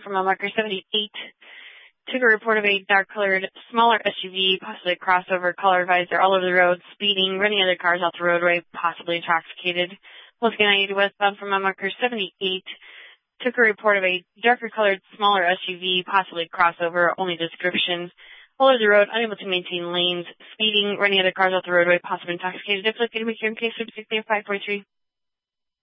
from a marker 78. Took a report of a dark-colored, smaller SUV, possibly a crossover, color visor, all over the road, speeding, running other cars off the roadway, possibly intoxicated. Once again, I-80 westbound from a marker 78. Took a report of a darker-colored, smaller SUV, possibly a crossover, only description. All over the road, unable to maintain lanes, speeding, running other cars off the roadway, possibly intoxicated. If looking to make your case, 543.